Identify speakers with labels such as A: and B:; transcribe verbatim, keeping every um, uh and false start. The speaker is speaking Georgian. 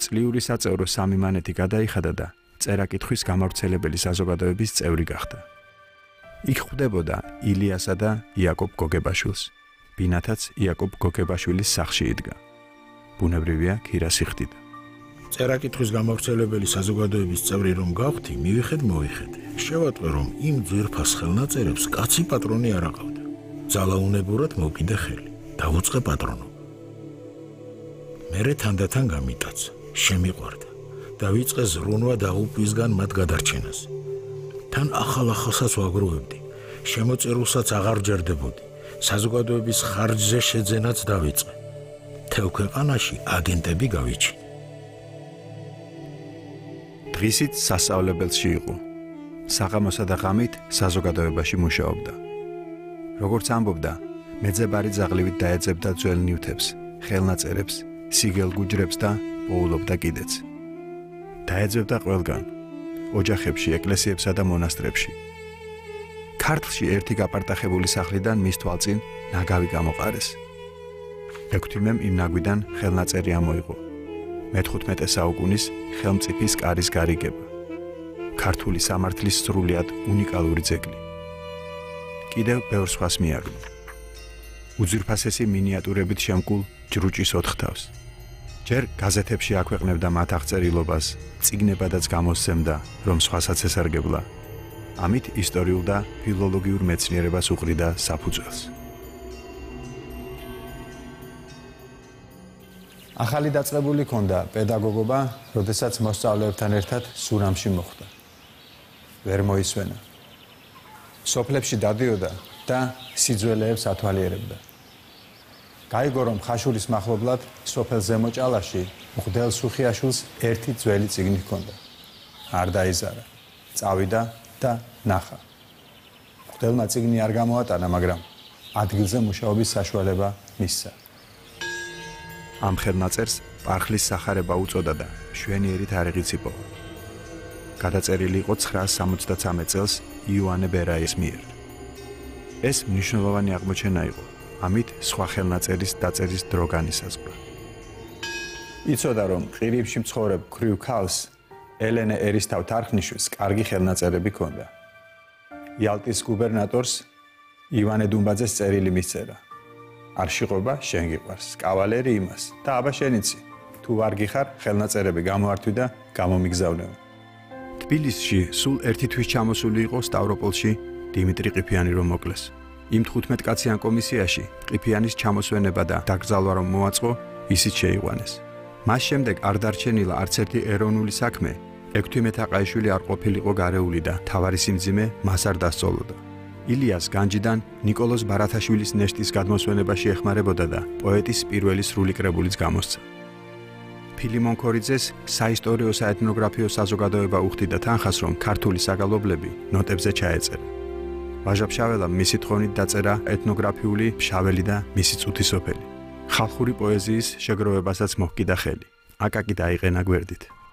A: წლიური საწევრო სამი მანეთი გადაიხადა და წერა-კითხვის გამავრცელებელი საზოგადოების წევრი გახდა. იქ ხვდებოდა ილიასა და იაკობ გოგებაშვილს, ბინათაც იაკობ გოგებაშვილის სახლში იდგა. ბუნებრივია ქირა სიხდიდა.
B: წერა-კითხვის გამავრცელებელი საზოგადოების წევრი რომ გავხდი, მივიხედ მოვიხედ. შევატყვე რომ იმ ძვირფას ხელნაწერებს კაცი პატრონი არ აყავდა. ძალაუნებურად მოვკიდე ხელი. დავუწყე პატრონობა. მერე თანდათან გამიტაცა, შემიყვარდა. დავიწყე ზრუნვა დაღუპვისგან მათ გადარჩენას. თან ახალ-ახალსაც ვაგროვებდი. შემოწერულსაც აღარ ჯერდებოდი. საზოგადოების ხარჯზე შეძენაც დავიწყე. მთელ ქვეყანაში აგენტები გავიჩინე.
A: დღისით სასწავლებელში იყო. საღამოსა და ღამით საზოგადოებაში მუშაობდა. როგორც ამბობდა, მეძებარი ძაღლივით დაეძებდა ძველ ნივთებს, ხელნაწერებს, სიგელგუჯრებს და პოულობდა კიდეც. დაეძებდა ყველგან, ოჯახებში, ეკლესიებსა და მონასტრებში. ქართლში ერთი გაპარტახებული სახლიდან მის თვალწინ ნაგავი გამოყარეს. ექვთიმემ იმ ნაგვიდან ხელნაწერი ამოიღო. მეთხუთმეტე საუკუნის ხელმწიფის კარის გარიგება. ქართული სამართლის სრულიად უნიკალური ძეგლი. კიდევ ბევრ სხვას მიაგნო. უძვირფასესი მინიატურებით შემკულ ჯრუჭის ოთხთავს. ჯერ გაზეთებში აქვეყნებდა მათ აღწერილობას, წიგნებადაც გამოსცემდა, რომ სხვასაც ესარგებლა. ამით ისტორიულ და ფილოლოგიურ მეცნიერებას უყრიდა საფუძველს. ახალი დაწყებული ჰქონდა პედაგოგობა, როდესაც მოსწავლეებთან ერთად სურამში მოხვდა. ვერ მოისვენა. სოფლებში დადიოდა და სიძველეებს ათვალიერებდა. გაიგო რომ ხაშურის მახლობლად სოფელ ზემო ჭალაში მღვდელ სუხიაშვილს ერთი ძველი წიგნი ჰქონდა. არ დაიზარა. წავიდა და ნახა. მღვდელმა წიგნი არ გამოატანა, მაგრამ ადგილზე მუშაობის საშუალება მისცა. ამ ხელნაწერს პარხლის სახარება უწოდა და შვენიერი თარიღიც იპოვა. გადაწერილი იყო ცხრაას სამოცდაცამეტ წელს იოანე ბერაის მიერ. ეს მნიშვნელოვანი აღმოჩენა იყო, ამით სხვა ხელნაწერის დაწერის დრო განისაზღვრა. იცოდა რომ ყირიმში მცხოვრებ ქვრივ ქალს ელენე ერისთავ თარხნიშვილს კარგი ხელნაწერები ჰქონდა. იალტის გუბერნატორს ივანე დუმბაძეს წერილი მისწერა. არ შიყვება, შენ გიყვარს, კავალერი იმას და აბა შენიცი. თუ არ გიხარ, ხელნაწერები გამოართვი და გამომიგზავნეო. თბილისში სულ ერთი თვის ჩამოსული იყო სტავროპოლში დიმიტრი ყიფიანი რომ მოკლეს. იმ თხუთმეტკაციან კომისიაში ყიფიანის ჩამოსვენება და დაკრძალვა რომ მოაწყო, ისიც შეიყვანეს. მას შემდეგ არ დარჩენილა არც ერთი ეროვნული საქმე, ექვთიმე თაყაიშვილი არ ყოფილიყო გარეული და თავარი სიმძიმე მას არ დასწოლოდა. ილიას განჯიდან ნიკოლოზ ბარათაშვილის ნეშტის გადმოსვენებაში ეხმარებოდა და პოეტის პირველი სრული კრებულიც გამოსცა. ფილიმონ ქორიძეს საისტორიო საეთნოგრაფიო საზოგადოება უხდიდა თანხას, რომ ქართული საგალობლები ნოტებზე ჩაეწერა. ვაჟა-ფშაველამ მისი თხოვნით დაწერა ეთნოგრაფიული ფშაველი და მისი წუთი სოფელი. ხალხური პოეზიის შეგროვებასაც მოჰკიდა ხელი. აკაკი დაიყენა გვერდით.